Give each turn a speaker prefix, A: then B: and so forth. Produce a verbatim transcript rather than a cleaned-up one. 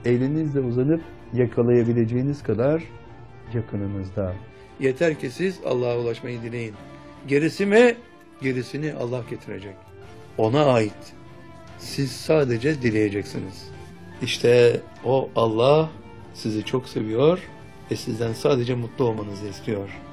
A: elinizle uzanıp yakalayabileceğiniz kadar yakınınızda. Yeter ki siz Allah'a ulaşmayı dileyin. Gerisi mi? Gerisini Allah getirecek. Ona ait. Siz sadece dileyeceksiniz. İşte o Allah sizi çok seviyor ve sizden sadece mutlu olmanızı istiyor.